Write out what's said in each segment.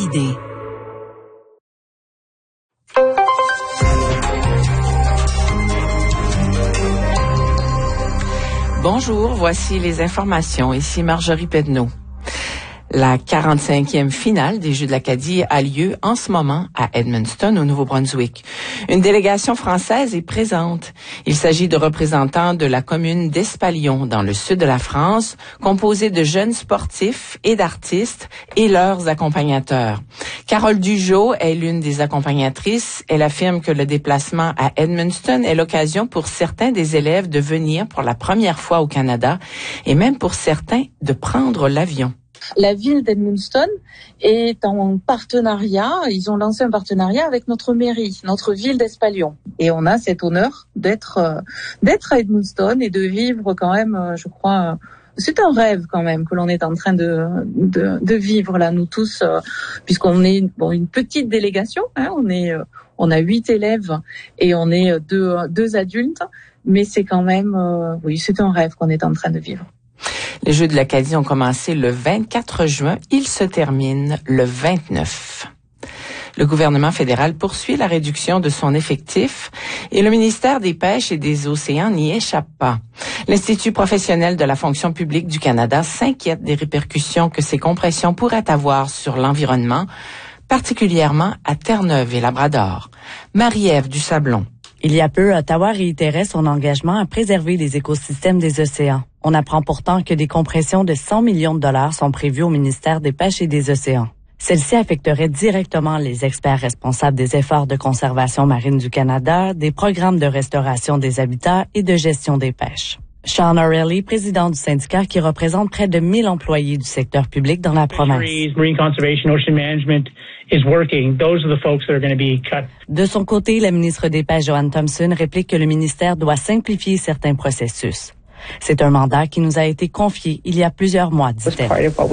idée. Bonjour, voici les informations. Ici Marjorie Pedneau. La 45e finale des Jeux de l'Acadie a lieu en ce moment à Edmundston, au Nouveau-Brunswick. Une délégation française est présente. Il s'agit de représentants de la commune d'Espalion, dans le sud de la France, composée de jeunes sportifs et d'artistes et leurs accompagnateurs. Carole Dugeot est l'une des accompagnatrices. Elle affirme que le déplacement à Edmundston est l'occasion pour certains des élèves de venir pour la première fois au Canada et même pour certains de prendre l'avion. La ville d'Edmundston est en partenariat, ils ont lancé un partenariat avec notre mairie, notre ville d'Espalion. Et on a cet honneur d'être à Edmundston et de vivre quand même, je crois, c'est un rêve quand même que l'on est en train de vivre là, nous tous, puisqu'on est une petite délégation, hein, on a 8 élèves et on est deux adultes, mais c'est quand même, c'est un rêve qu'on est en train de vivre. Les Jeux de l'Acadie ont commencé le 24 juin. Ils se terminent le 29. Le gouvernement fédéral poursuit la réduction de son effectif et le ministère des Pêches et des Océans n'y échappe pas. L'Institut professionnel de la fonction publique du Canada s'inquiète des répercussions que ces compressions pourraient avoir sur l'environnement, particulièrement à Terre-Neuve et Labrador. Marie-Ève Dusablon. Il y a peu, Ottawa réitérait son engagement à préserver les écosystèmes des océans. On apprend pourtant que des compressions de 100 millions de dollars sont prévues au ministère des Pêches et des Océans. Celles-ci affecteraient directement les experts responsables des efforts de conservation marine du Canada, des programmes de restauration des habitats et de gestion des pêches. Sean O'Reilly, président du syndicat qui représente près de 1000 employés du secteur public dans la province. De son côté, la ministre des Pêches, Joanne Thompson, réplique que le ministère doit simplifier certains processus. C'est un mandat qui nous a été confié il y a plusieurs mois, dit-elle.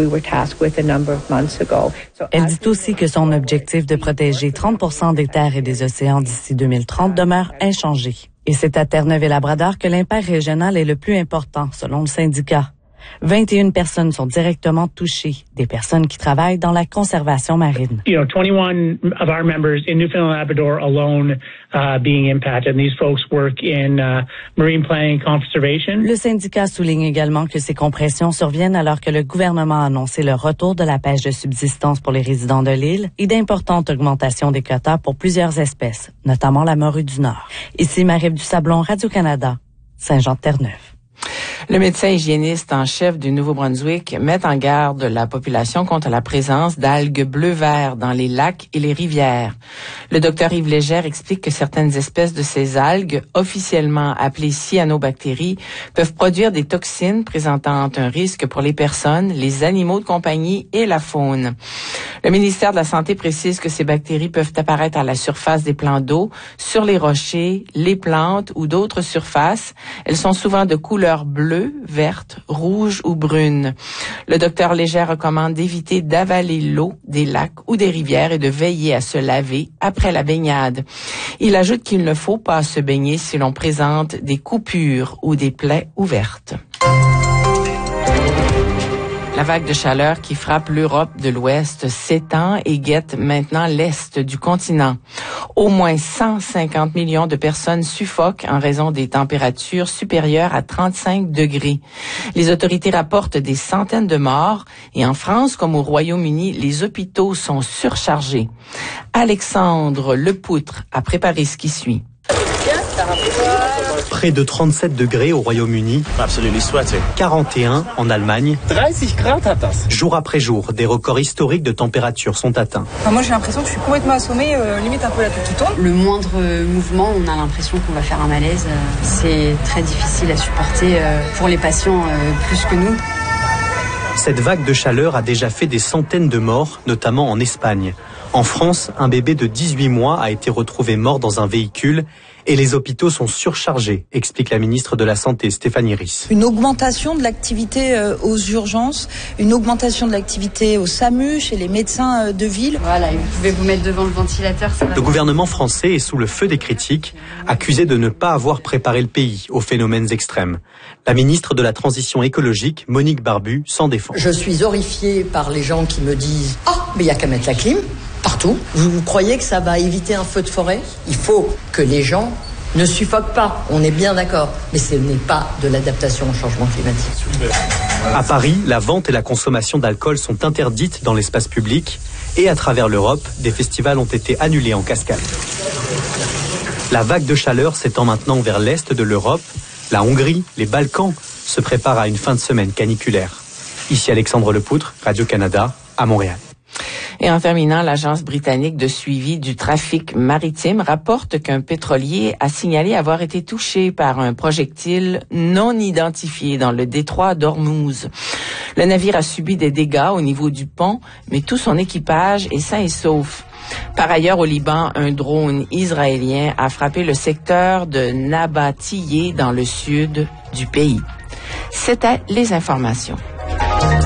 Elle dit aussi que son objectif de protéger 30% des terres et des océans d'ici 2030 demeure inchangé. Et c'est à Terre-Neuve et Labrador que l'impact régional est le plus important, selon le syndicat. 21 personnes sont directement touchées, des personnes qui travaillent dans la conservation marine. 21 of our members in Newfoundland and Labrador alone being impacted. And these folks work in marine planning and conservation. Le syndicat souligne également que ces compressions surviennent alors que le gouvernement a annoncé le retour de la pêche de subsistance pour les résidents de l'île et d'importantes augmentations des quotas pour plusieurs espèces, notamment la morue du Nord. Ici Marie-Ève Dusablon, Radio-Canada, Saint-Jean-de-Terre-Neuve. Le médecin hygiéniste en chef du Nouveau-Brunswick met en garde la population contre la présence d'algues bleu-vert dans les lacs et les rivières. Le docteur Yves Légère explique que certaines espèces de ces algues, officiellement appelées cyanobactéries, peuvent produire des toxines présentant un risque pour les personnes, les animaux de compagnie et la faune. Le ministère de la Santé précise que ces bactéries peuvent apparaître à la surface des plans d'eau, sur les rochers, les plantes ou d'autres surfaces. Elles sont souvent de couleur bleue, verte, rouge ou brune. Le docteur Légère recommande d'éviter d'avaler l'eau des lacs ou des rivières et de veiller à se laver après la baignade. Il ajoute qu'il ne faut pas se baigner si l'on présente des coupures ou des plaies ouvertes. La vague de chaleur qui frappe l'Europe de l'Ouest s'étend et guette maintenant l'Est du continent. Au moins 150 millions de personnes suffoquent en raison des températures supérieures à 35 degrés. Les autorités rapportent des centaines de morts et en France comme au Royaume-Uni, les hôpitaux sont surchargés. Alexandre Lepoutre a préparé ce qui suit. Près de 37 degrés au Royaume-Uni, 41 en Allemagne. 30 Grad hat das. Jour après jour, des records historiques de température sont atteints. Moi j'ai l'impression que je suis complètement assommée, limite un peu la tête qui tourne. Le moindre mouvement, on a l'impression qu'on va faire un malaise. C'est très difficile à supporter pour les patients plus que nous. Cette vague de chaleur a déjà fait des centaines de morts, notamment en Espagne. En France, un bébé de 18 mois a été retrouvé mort dans un véhicule Et les hôpitaux sont surchargés, explique la ministre de la Santé, Stéphanie Ries. Une augmentation de l'activité aux urgences, une augmentation de l'activité au SAMU, chez les médecins de ville. Voilà, et vous pouvez vous mettre devant le ventilateur. Le gouvernement français est sous le feu des critiques, accusé de ne pas avoir préparé le pays aux phénomènes extrêmes. La ministre de la Transition écologique, Monique Barbu, s'en défend. Je suis horrifiée par les gens qui me disent « Ah, mais il n'y a qu'à mettre la clim ». Partout. Vous croyez que ça va éviter un feu de forêt? Il faut que les gens ne suffoquent pas. On est bien d'accord. Mais ce n'est pas de l'adaptation au changement climatique. À Paris, la vente et la consommation d'alcool sont interdites dans l'espace public. Et à travers l'Europe, des festivals ont été annulés en cascade. La vague de chaleur s'étend maintenant vers l'est de l'Europe. La Hongrie, les Balkans se préparent à une fin de semaine caniculaire. Ici Alexandre Lepoutre, Radio-Canada, à Montréal. Et en terminant, l'Agence britannique de suivi du trafic maritime rapporte qu'un pétrolier a signalé avoir été touché par un projectile non identifié dans le détroit d'Ormuz. Le navire a subi des dégâts au niveau du pont, mais tout son équipage est sain et sauf. Par ailleurs, au Liban, un drone israélien a frappé le secteur de Nabatiyeh dans le sud du pays. C'était les informations.